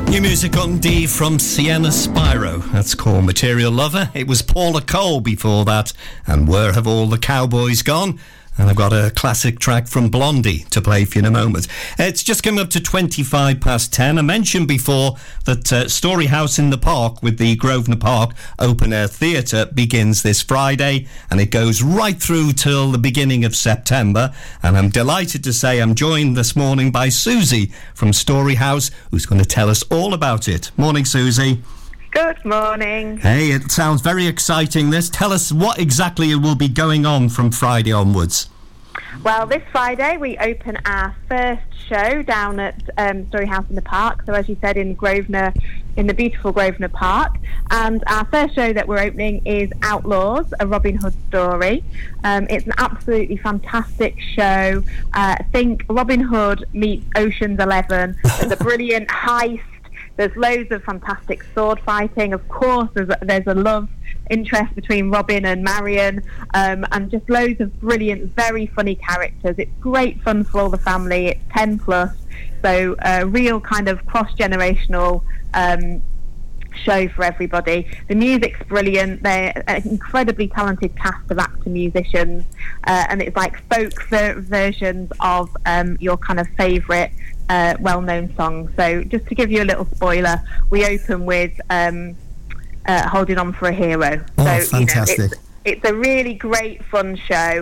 New music on D from Sienna Spyro. That's called Material Lover. It was Paula Cole before that. And Where Have All the Cowboys Gone? And I've got a classic track from Blondie to play for you in a moment. It's just coming up to 25 past 10. I mentioned before that Story House in the Park with the Grosvenor Park Open Air Theatre begins this Friday, and it goes right through till the beginning of September. And I'm delighted to say I'm joined this morning by Susie from Story House, who's going to tell us all about it. Morning, Susie. Good morning. Hey, it sounds very exciting, this. Tell us what exactly will be going on from Friday onwards. Well, this Friday we open our first show down at Story House in the Park. So as you said, in Grosvenor, in the beautiful Grosvenor Park. And our first show that we're opening is Outlaws, a Robin Hood story. It's an absolutely fantastic show. Think Robin Hood meets Ocean's 11. There's a brilliant heist. There's loads of fantastic sword fighting. Of course, there's a love interest between Robin and Marion, and just loads of brilliant, very funny characters. It's great fun for all the family. It's 10 plus, so a real kind of cross-generational show for everybody. The music's brilliant. They're an incredibly talented cast of actor musicians, and it's like folk versions of your kind of favourite well-known songs. So just to give you a little spoiler, we open with Holding On for a Hero. Oh, so fantastic. It's a really great fun show.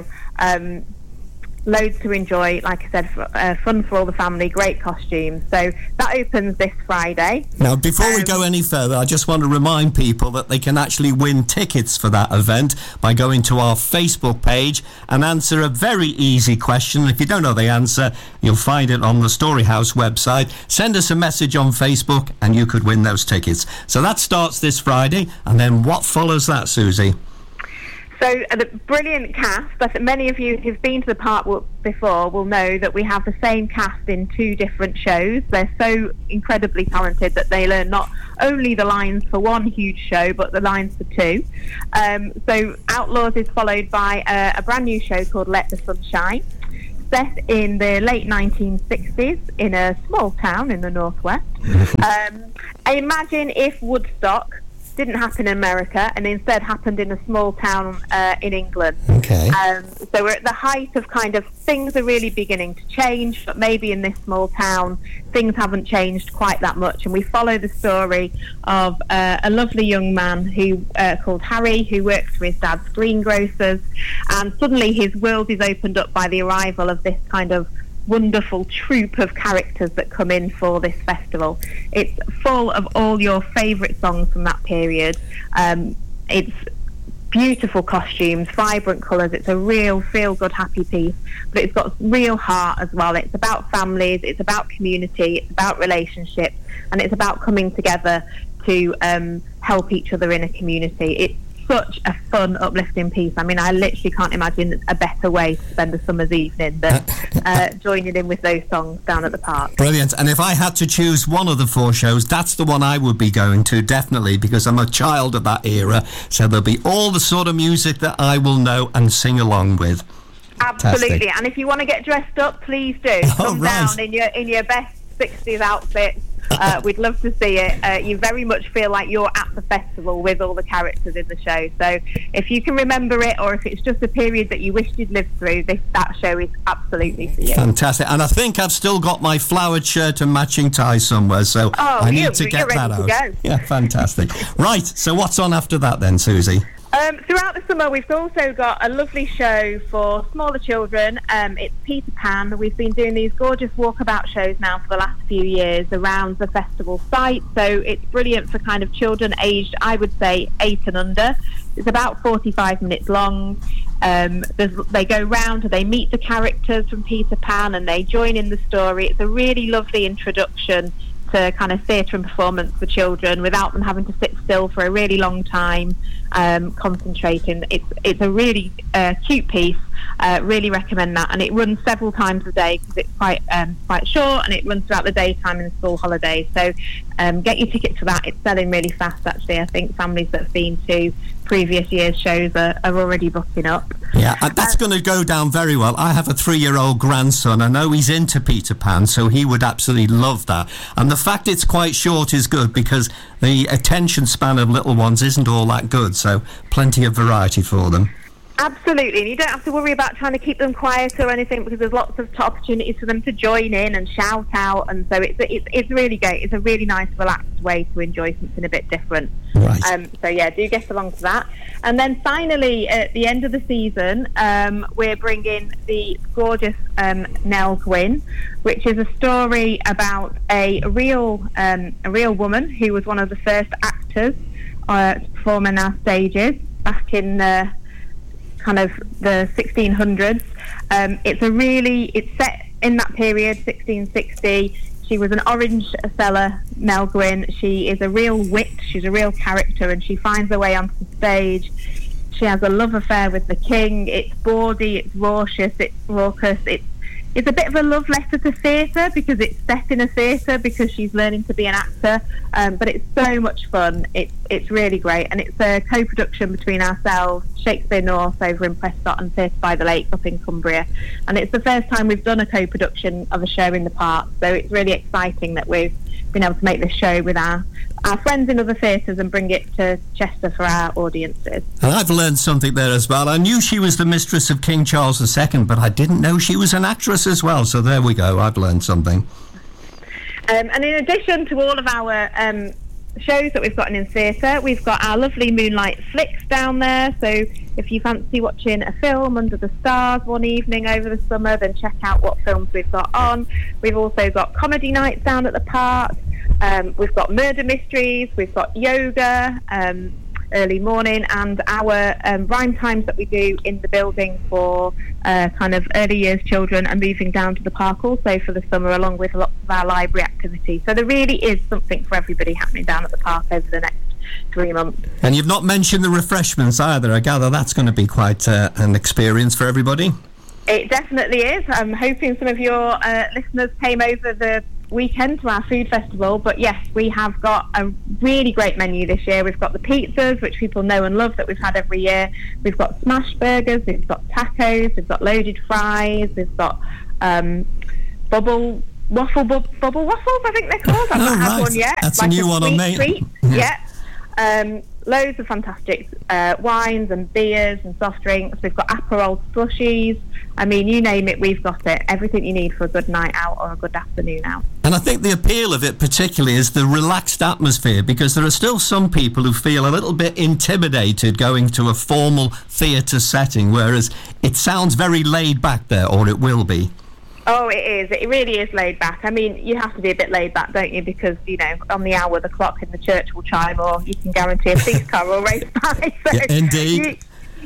Loads to enjoy, like I said, fun for all the family, great costumes. So that opens this Friday. Now, before we go any further, I just want to remind people that they can actually win tickets for that event by going to our Facebook page and answer a very easy question. If you don't know the answer, you'll find it on the Story House website. Send us a message on Facebook and you could win those tickets. So that starts this Friday, and then what follows that, Susie? So the brilliant cast. I think many of you who've been to the park before will know that we have the same cast in two different shows. They're so incredibly talented that they learn not only the lines for one huge show, but the lines for two. So Outlaws is followed by a brand new show called Let the Sun Shine, set in the late 1960s in a small town in the northwest. Imagine if Woodstock didn't happen in America and instead happened in a small town in England. Okay. So we're at the height of kind of things are really beginning to change, but maybe in this small town things haven't changed quite that much. And we follow the story of a lovely young man who called Harry, who works for his dad's greengrocers, and suddenly his world is opened up by the arrival of this kind of wonderful troupe of characters that come in for this festival. It's full of all your favourite songs from that period. It's beautiful costumes, vibrant colours. It's a real feel-good, happy piece, but it's got real heart as well. It's about families, it's about community, it's about relationships, and it's about coming together to help each other in a community. It's such a fun, uplifting piece. I mean, I literally can't imagine a better way to spend a summer's evening than joining in with those songs down at the park. Brilliant. And if I had to choose one of the four shows, that's the one I would be going to, definitely, because I'm a child of that era. So there'll be all the sort of music that I will know and sing along with. Absolutely. Fantastic. And if you want to get dressed up, please do. Come down in your best 60s outfits. We'd love to see it. You very much feel like you're at the festival with all the characters in the show. So if you can remember it, or if it's just a period that you wished you'd lived through, that show is absolutely for you. Fantastic. And I think I've still got my flowered shirt and matching tie somewhere, so I need to get that out. Go. Yeah, fantastic. Right, so what's on after that then, Susie? Throughout the summer, we've also got a lovely show for smaller children. It's Peter Pan. We've been doing these gorgeous walkabout shows now for the last few years around the festival site. So it's brilliant for kind of children aged, I would say, 8 and under. It's about 45 minutes long. They go round and they meet the characters from Peter Pan and they join in the story. It's a really lovely introduction to kind of theatre and performance for children without them having to sit still for a really long time, concentrating. It's a really cute piece. Really recommend that, and it runs several times a day because it's quite short, and it runs throughout the daytime in the school holidays. So get your ticket for that. It's selling really fast, actually. I think families that have been to previous year's shows are already booking up. Yeah, that's going to go down very well. I have a 3-year-old grandson. I know he's into Peter Pan, so he would absolutely love that. And the fact it's quite short is good, because the attention span of little ones isn't all that good, so plenty of variety for them. Absolutely, and you don't have to worry about trying to keep them quiet or anything, because there's lots of opportunities for them to join in and shout out, and so it's really great. It's a really nice, relaxed way to enjoy something a bit different. Right. So yeah, do get along to that. And then finally, at the end of the season, we're bringing the gorgeous Nell Gwyn, which is a story about a real woman who was one of the first actors to perform on our stages back in kind of the 1600s. It's set in that period, 1660. She was an orange seller, Nell Gwyn. She is a real wit. She's a real character, and she finds her way onto the stage. She has a love affair with the king. It's bawdy, it's raucous, it's raucous. It's a bit of a love letter to theatre, because it's set in a theatre, because she's learning to be an actor. But it's so much fun. It's really great, and it's a co-production between ourselves, Shakespeare North over in Prescott, and Theatre by the Lake up in Cumbria. And it's the first time we've done a co-production of a show in the park, so it's really exciting that we've been able to make this show with our friends in other theatres and bring it to Chester for our audiences. And I've learned something there as well. I knew she was the mistress of King Charles II, but I didn't know she was an actress as well. So there we go. I've learned something. And in addition to all of our shows that we've got in theatre, we've got our lovely Moonlight Flicks down there. So if you fancy watching a film under the stars one evening over the summer, then check out what films we've got on. We've also got comedy nights down at the park. We've got murder mysteries, we've got yoga, early morning, and our rhyme times that we do in the building for kind of early years children are moving down to the park also for the summer, along with lots of our library activities. So there really is something for everybody happening down at the park over the next 3 months. And you've not mentioned the refreshments either. I gather that's going to be quite an experience for everybody. It definitely is. I'm hoping some of your listeners came over the weekend to our food festival, but yes, we have got a really great menu this year. We've got the pizzas, which people know and love, that we've had every year. We've got smash burgers, we've got tacos, we've got loaded fries, we've got bubble waffles, I think they're called. I've not had one yet. That's like a new one on me. Yeah. Loads of fantastic wines and beers and soft drinks. We've got Aperol slushies. I mean, you name it, we've got it. Everything you need for a good night out or a good afternoon out. And I think the appeal of it particularly is the relaxed atmosphere, because there are still some people who feel a little bit intimidated going to a formal theatre setting, whereas it sounds very laid back there, or it will be. Oh, it is. It really is laid back. I mean, you have to be a bit laid back, don't you? Because, you know, on the hour, the clock in the church will chime, or you can guarantee a police car will race by. So yeah, indeed.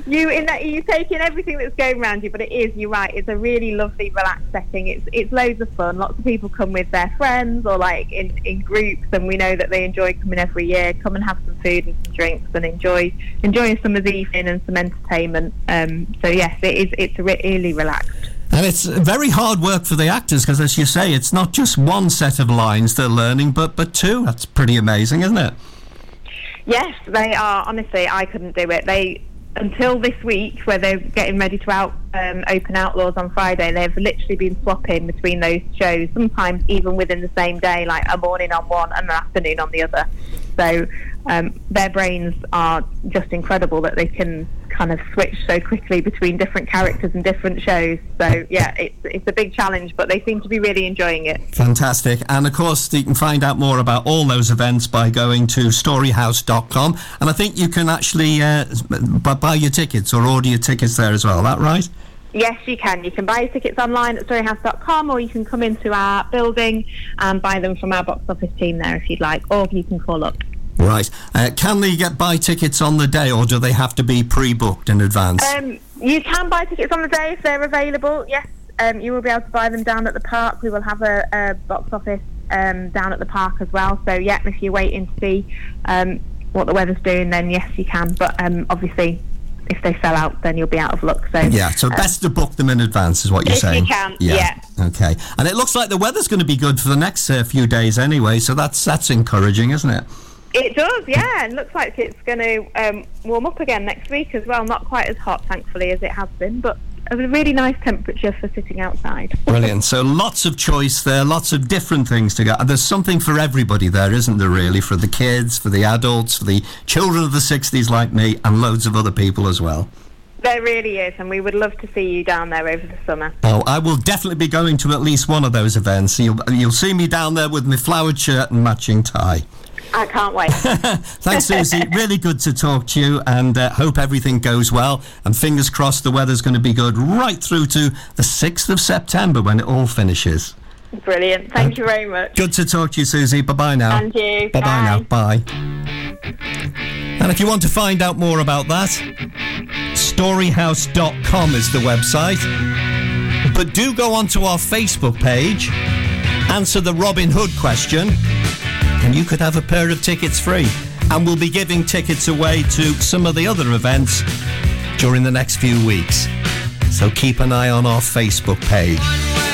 You take in everything that's going around you, but it is, you're right, it's a really lovely, relaxed setting. It's loads of fun. Lots of people come with their friends or like in groups, and we know that they enjoy coming every year. Come and have some food and some drinks and enjoy a summer's evening and some entertainment. So yes, it's really relaxed. And it's very hard work for the actors, because, as you say, it's not just one set of lines they're learning, but two. That's pretty amazing, isn't it? Yes, they are. Honestly, I couldn't do it. Until this week, where they're getting ready to open Outlaws on Friday, they've literally been swapping between those shows, sometimes even within the same day, like a morning on one and an afternoon on the other. So their brains are just incredible that they can kind of switch so quickly between different characters and different shows. So yeah, it's a big challenge, but they seem to be really enjoying it. Fantastic. And of course, you can find out more about all those events by going to storyhouse.com, and I think you can actually buy your tickets or order your tickets there as well. Is that right? Yes, you can. You can buy your tickets online at storyhouse.com, or you can come into our building and buy them from our box office team there if you'd like, or you can call up. Right. Can they buy tickets on the day, or do they have to be pre-booked in advance? You can buy tickets on the day if they're available, yes. You will be able to buy them down at the park. We will have a box office down at the park as well. So, yeah, if you're waiting to see what the weather's doing, then yes, you can. But obviously, if they sell out, then you'll be out of luck. So yeah, so best to book them in advance is what you're saying. If you can, yeah. Okay. And it looks like the weather's going to be good for the next few days anyway, so that's encouraging, isn't it? It does, yeah, and looks like it's going to warm up again next week as well. Not quite as hot, thankfully, as it has been, but a really nice temperature for sitting outside. Brilliant. So lots of choice there, lots of different things to go. And there's something for everybody there, isn't there, really? For the kids, for the adults, for the children of the 60s like me, and loads of other people as well. There really is, and we would love to see you down there over the summer. Oh, I will definitely be going to at least one of those events. You'll see me down there with my flowered shirt and matching tie. I can't wait. Thanks, Susie. Really good to talk to you, and hope everything goes well. And fingers crossed the weather's going to be good right through to the 6th of September when it all finishes. Brilliant. Thank you very much. Good to talk to you, Susie. Bye-bye now. And you. Bye-bye now. Bye. And if you want to find out more about that, storyhouse.com is the website. But do go onto our Facebook page, answer the Robin Hood question, and you could have a pair of tickets free. And we'll be giving tickets away to some of the other events during the next few weeks. So keep an eye on our Facebook page.